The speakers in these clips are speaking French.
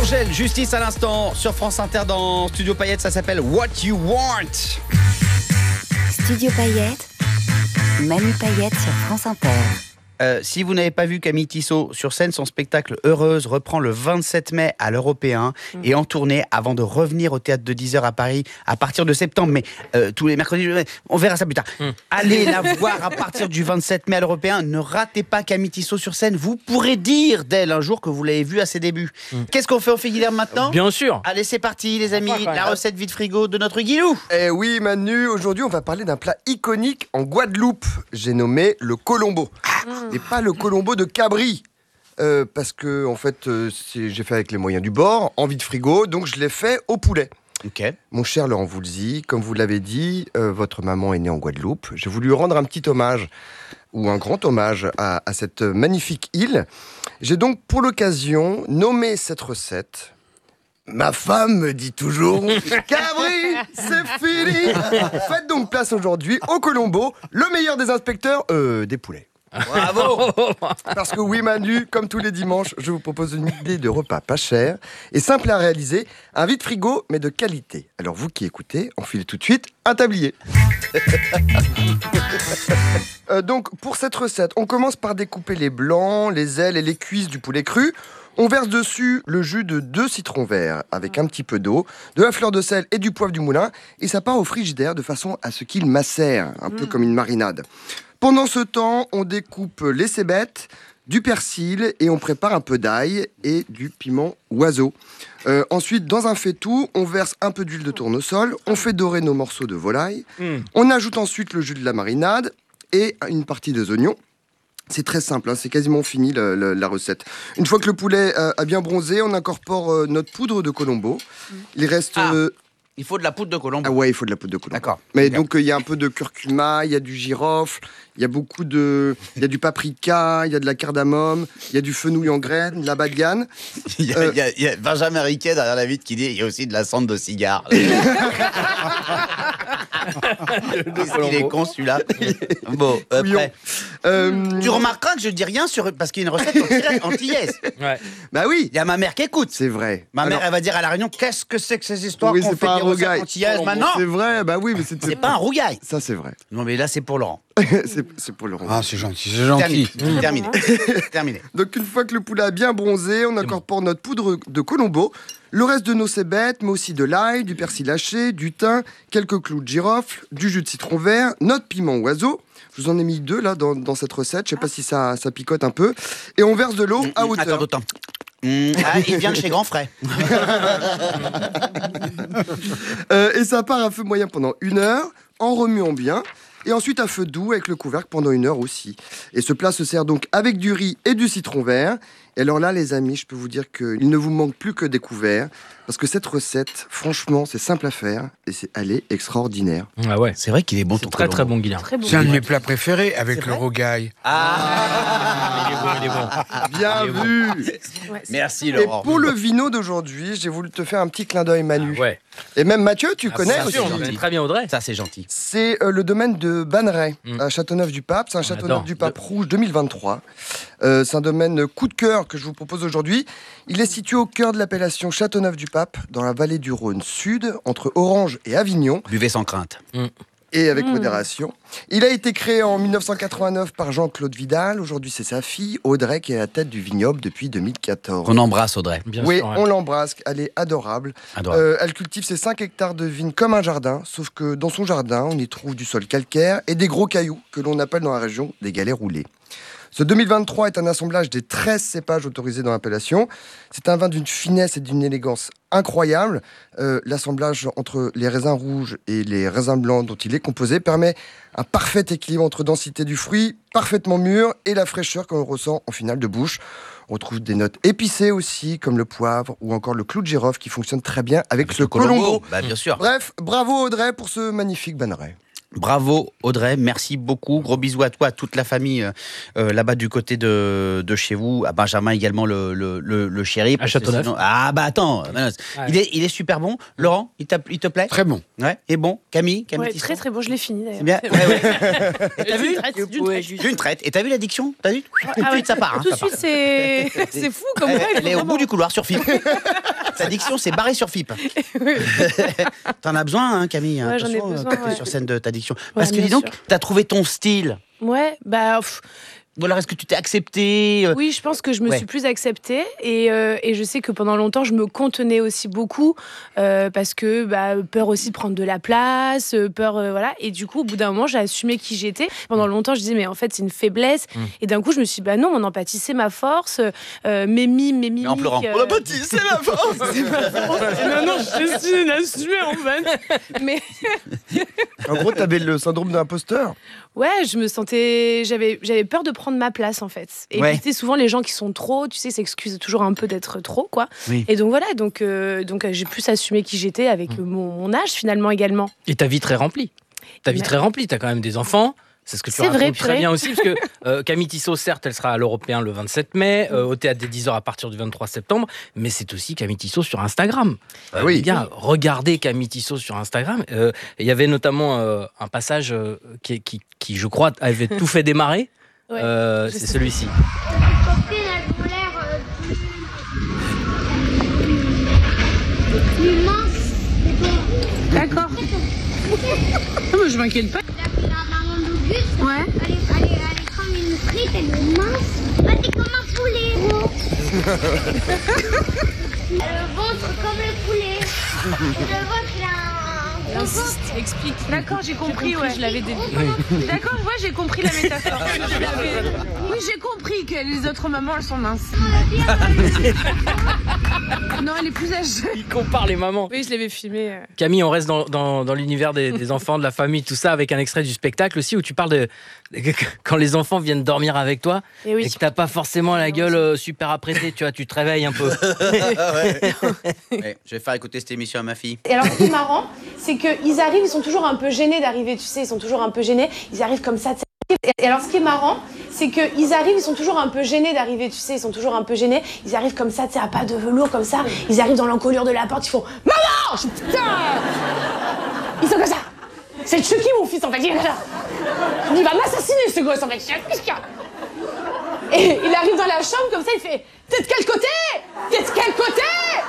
Angèle, Justice à l'instant sur France Inter dans Studio Paillettes, ça s'appelle What You Want. Studio Paillettes, Manu Paillettes sur France Inter. Si vous n'avez pas vu Camille Tissot sur scène, son spectacle Heureuse reprend le 27 mai à l'Européen et en tournée avant de revenir au Théâtre de 10h à Paris à partir de septembre. Mais tous les mercredis, on verra ça plus tard. Allez la voir à partir du 27 mai à l'Européen. Ne ratez pas Camille Tissot sur scène. Vous pourrez dire d'elle un jour que vous l'avez vue à ses débuts. Qu'est-ce qu'on fait au fait Guilherme maintenant ? Bien sûr. Allez, c'est parti les amis. La recette vide frigo de notre Guilou. Eh oui Manu, aujourd'hui on va parler d'un plat iconique en Guadeloupe. J'ai nommé le colombo. Et pas le colombo de Cabri. Parce que en fait, j'ai fait avec les moyens du bord, en vide frigo, donc je l'ai fait au poulet. Ok. Mon cher Laurent Voulzy, comme vous l'avez dit, votre maman est née en Guadeloupe. J'ai voulu rendre un petit hommage, ou un grand hommage à cette magnifique île. J'ai donc pour l'occasion nommé cette recette. Ma femme me dit toujours Cabri, c'est fini. Faites donc place aujourd'hui au colombo, le meilleur des inspecteurs des poulets. Bravo. Parce que oui Manu, comme tous les dimanches, je vous propose une idée de repas pas cher et simple à réaliser, un vide frigo mais de qualité. Alors vous qui écoutez, enfilez tout de suite un tablier. Donc pour cette recette, on commence par découper les blancs, les ailes et les cuisses du poulet cru. On verse dessus le jus de 2 citrons verts avec un petit peu d'eau, de la fleur de sel et du poivre du moulin et ça part au frigidaire de façon à ce qu'il macère, un peu comme une marinade. Pendant ce temps, on découpe les cébettes, du persil et on prépare un peu d'ail et du piment oiseau. Ensuite, dans un faitout, on verse un peu d'huile de tournesol, on fait dorer nos morceaux de volaille, on ajoute ensuite le jus de la marinade et une partie des oignons. C'est très simple, hein, c'est quasiment fini la recette. Une fois que le poulet a bien bronzé, on incorpore notre poudre de colombo. Il reste... Il faut de la poudre de colombo. Ah ouais, il faut de la poudre de colombo. D'accord. Mais donc il y a un peu de curcuma, il y a du girofle, il y a il y a du paprika, il y a de la cardamome, il y a du fenouil en graines, de la badiane. Il y a Benjamin Riquet derrière la vitre qui dit il y a aussi de la cendre de cigare. Il est con celui-là. Bon, après. Tu remarqueras que je dis rien parce qu'il y a une recette antillaise. Ouais. Bah oui, Il y a ma mère qui écoute. c'est vrai. Ma mère, Alors, elle va dire à la réunion qu'est-ce que c'est que ces histoires oui, qu'on c'est fait pas des un recettes rougail. antillaises maintenant. C'est vrai, bah oui, mais C'est pas un rougail. Ça c'est vrai. Non mais là c'est pour Laurent. c'est pour Laurent. Ah, c'est gentil, c'est gentil. Terminé. Terminé. Donc une fois que le poulet a bien bronzé, on incorpore notre poudre de colombo, le reste de nos cébettes, mais aussi de l'ail, du persil haché, du thym, quelques clous de girofle, du jus de citron vert, notre piment oiseau. Je vous en ai mis 2 là dans cette recette, je sais pas si ça picote un peu. Et on verse de l'eau à hauteur. Attends d'autant. Il vient de chez Grand Frais. Et ça part à feu moyen pendant 1 heure, en remuant bien. Et ensuite à feu doux avec le couvercle pendant 1 heure aussi. Et ce plat se sert donc avec du riz et du citron vert. Et alors là, les amis, je peux vous dire qu'il ne vous manque plus que des couverts. Parce que cette recette, franchement, c'est simple à faire. Et elle est extraordinaire. Ah ouais. C'est vrai qu'il est bon ton Très très colombo. bon Guilherme. Très bon. C'est un de mes plats préférés avec le rogaille. Il est bon. Bien vu. Merci Et Laurent. pour le vino d'aujourd'hui, j'ai voulu te faire un petit clin d'œil, Manu. Ouais. Et même Mathieu, tu connais Bien aussi. sûr, on connaît très bien Audrey. Ça c'est gentil. C'est le domaine de Banneret, à Châteauneuf-du-Pape. C'est un Châteauneuf-du-Pape rouge 2023. C'est un domaine coup de cœur que je vous propose aujourd'hui. Il est situé au cœur de l'appellation Châteauneuf-du-Pape, dans la vallée du Rhône Sud, entre Orange et Avignon, Buvez sans crainte. et avec modération. Il a été créé en 1989 par Jean-Claude Vidal. Aujourd'hui, c'est sa fille, Audrey, qui est à la tête du vignoble depuis 2014. On embrasse Audrey. Bien Oui, sûr. ouais. on l'embrasse, elle est adorable. Adorable. Elle cultive ses 5 hectares de vignes comme un jardin, sauf que dans son jardin, on y trouve du sol calcaire et des gros cailloux que l'on appelle dans la région des galets roulés. Ce 2023 est un assemblage des 13 cépages autorisés dans l'appellation. C'est un vin d'une finesse et d'une élégance incroyable. L'assemblage entre les raisins rouges et les raisins blancs dont il est composé permet un parfait équilibre entre densité du fruit, parfaitement mûr, et la fraîcheur que l'on ressent en finale de bouche. On retrouve des notes épicées aussi, comme le poivre ou encore le clou de girofle qui fonctionne très bien avec ce colombo. Bah bien sûr. Bref, bravo Audrey pour ce magnifique banneret. Bravo Audrey, merci beaucoup. Gros bisous à toi, à toute la famille là-bas du côté de chez vous, à Benjamin également le chéri. À Châteauneuf. Ah bah attends, il est super bon. Laurent, il te plaît? Très bon. Ouais, et bon. Camille Ouais, Tissot très très bon, je l'ai fini d'ailleurs. C'est bien. Ouais, ouais. Et t'as vu D'une traite. D'une traite. Et t'as vu l'addiction? T'as vu? Tout de suite ça part. Tout de ça part. suite, c'est fou comme ça. Elle est au bout du couloir sur FIP. Sa diction, c'est barré sur FIP. T'en as besoin, hein, Camille. Ouais, j'en ai Attention, besoin, quand t'es ouais. sur scène de ta diction. Parce que bien dis donc, sûr. t'as trouvé ton style. Ouais, bah. Ou alors est-ce que tu t'es accepté Oui, je pense que je me Ouais. suis plus acceptée et je sais que pendant longtemps, je me contenais aussi beaucoup parce que peur aussi de prendre de la place, peur, voilà. Et du coup, au bout d'un moment, j'ai assumé qui j'étais. Pendant longtemps, je disais, mais en fait, c'est une faiblesse. Et d'un coup, je me suis dit, bah non, mon empathie, c'est ma force. Mes mimes, mes mimiques. Mais en pleurant. Mon empathie, c'est ma force. Non, je suis une assumée en fait. Mais En gros, t'avais le syndrome de l'imposteur. ouais, je me sentais. J'avais peur de prendre ma place en fait. Et Ouais. puis c'était souvent les gens qui sont trop, tu sais, s'excusent toujours un peu d'être trop, quoi. Oui. Et donc voilà, donc j'ai plus assumé qui j'étais avec mon âge finalement également. Et ta vie très remplie. Ta vie Mais- très remplie. T'as quand même des enfants. C'est ce que tu C'est vrai, racontes très purée. bien aussi, parce que Camille Tissot, certes, elle sera à l'Européen le 27 mai, au Théâtre des 10h à partir du 23 septembre, mais c'est aussi Camille Tissot sur Instagram. Oui. Les gars, regardez Camille Tissot sur Instagram. Il y avait notamment un passage qui, je crois, avait tout fait démarrer. Ouais, je C'est sais. celui-ci. copines, elles ont l'air plus minces. D'accord. mais je m'inquiète pas. La maman d'Auguste, elle est comme une frite, elle est mince. Bah, t'es comme un poulet. Le ventre comme le poulet. Et le ventre, il a un gros ventre. Explique. D'accord, j'ai compris, ouais. Je l'avais deviné. D'accord, ouais, j'ai compris la métaphore. Oui, j'ai compris que les autres mamans, elles sont minces. Non, elle est plus âgée. Il compare les mamans. Oui, je l'avais filmé. Camille, on reste dans l'univers des enfants, de la famille, tout ça, avec un extrait du spectacle aussi où tu parles de quand les enfants viennent dormir avec toi Et oui. et que t'as pas forcément la gueule super apprêtée, tu vois, tu te réveilles un peu. Ouais, je vais faire écouter cette émission à ma fille. Et alors, ce qui est marrant, c'est qu'ils arrivent, ils sont toujours un peu gênés d'arriver, tu sais, ils sont toujours un peu gênés. Ils arrivent comme ça, tu sais. Et alors, ce qui est marrant, c'est qu'ils arrivent, ils sont toujours un peu gênés d'arriver, tu sais, ils sont toujours un peu gênés. Ils arrivent comme ça, tu sais, à pas de velours, comme ça. Ils arrivent dans l'encolure de la porte, ils font « Maman !» Je dis, putain. Ils sont comme ça. C'est Chucky, mon fils, en fait. Il est comme ça. Je dis, il va m'assassiner, ce gosse, en fait. Et il arrive dans la chambre, comme ça, il fait « T'es de quel côté ? T'es de quel côté ?»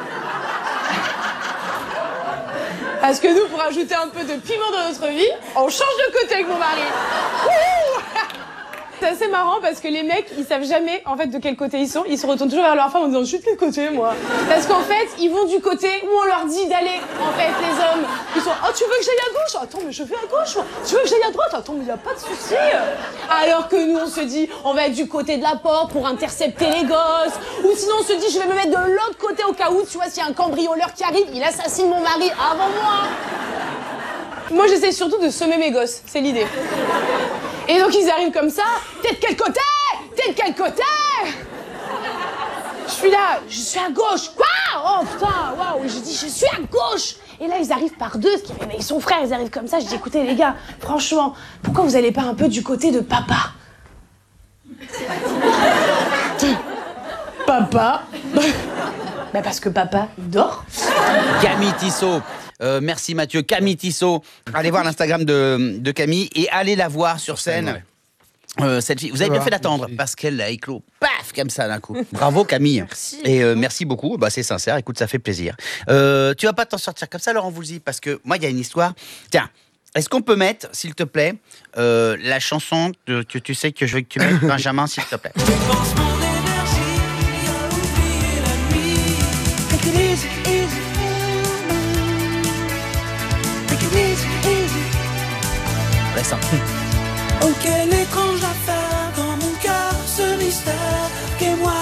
Parce que nous, pour ajouter un peu de piment dans notre vie, on change de côté avec mon mari. Wouhou. C'est assez marrant parce que les mecs, ils savent jamais en fait de quel côté ils sont. Ils se retournent toujours vers leur femme en disant « Je suis de quel côté, moi ?» Parce qu'en fait, ils vont du côté où on leur dit d'aller. En fait, les hommes, ils sont « Oh, tu veux que j'aille à gauche ? Attends, mais je vais à gauche, moi. Tu veux que j'aille à droite ? Attends, mais y a pas de souci. » Alors que nous, on se dit « On va être du côté de la porte pour intercepter les gosses. » Ou sinon, on se dit « Je vais me mettre de l'autre côté au cas où, tu vois, s'il y a un cambrioleur qui arrive, il assassine mon mari avant moi. » Moi, j'essaie surtout de semer mes gosses, c'est l'idée. Et donc, ils arrivent comme ça. T'es de quel côté ? T'es de quel côté ? Je suis là, je suis à gauche. Quoi ? Oh putain, waouh, j'ai dit, je suis à gauche. Et là, ils arrivent par deux, ce qui fait, mais ils sont frères, ils arrivent comme ça. Je dis, écoutez, les gars, franchement, pourquoi vous allez pas un peu du côté de papa ? Papa ? Bah, parce que papa, il dort. Camille Tissot. Merci Mathieu. Camille Tissot. Allez voir l'Instagram de Camille et allez la voir sur scène. Cette fille. Vous avez bien fait d'attendre parce qu'elle a éclos, paf, comme ça d'un coup. Bravo Camille. Merci. Et merci beaucoup. Bah, c'est sincère. Écoute, ça fait plaisir. Tu vas pas t'en sortir comme ça, Laurent Voulzy, parce que moi, il y a une histoire. Tiens. Est-ce qu'on peut mettre, s'il te plaît, la chanson que tu sais que je veux que tu mettes, Benjamin, s'il te plaît. Laisse un peu. Oh, quelle étrange affaire dans mon cœur, ce mystère qu'est moi.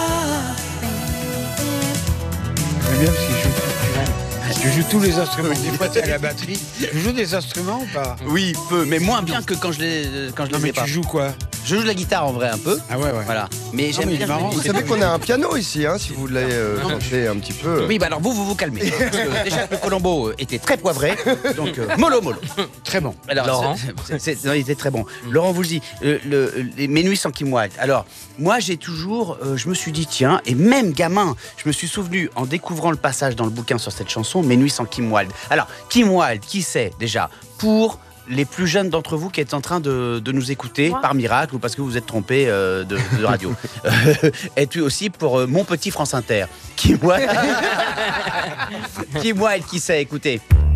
J'aime bien parce qu'il joue. Tu joues tous les instruments. Des fois, t'es à la batterie. Tu joues des instruments ou pas? Oui, peu, mais moins bien que quand je les Non, mais ai pas. tu joues quoi? Je joue de la guitare en vrai un peu. Ah ouais. Voilà. Mais j'aime mais il est bien. marrant. Vous savez qu'on a un piano ici, hein, si vous voulez chanter un petit peu. Oui, bah alors vous calmez. Parce que déjà que le Colombo était très poivré, donc mollo. Très bon. Alors, Laurent non, il était très bon. Laurent vous le dit, Mes nuits sans Kim Wilde. Alors, moi j'ai toujours, je me suis dit tiens, et même gamin, je me suis souvenu en découvrant le passage dans le bouquin sur cette chanson, Mes nuits sans Kim Wilde. Alors, Kim Wilde, qui c'est déjà pour les plus jeunes d'entre vous qui êtes en train de nous écouter par miracle ou parce que vous êtes trompés de radio. Et puis aussi pour mon petit France Inter. Kim Wilde, qui c'est, écoutez.